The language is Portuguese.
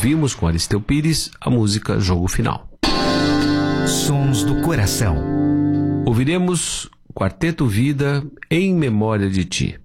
ouvimos com Aristeu Pires a música Jogo Final. Sons do Coração. Ouviremos Quarteto Vida, Em Memória de Ti.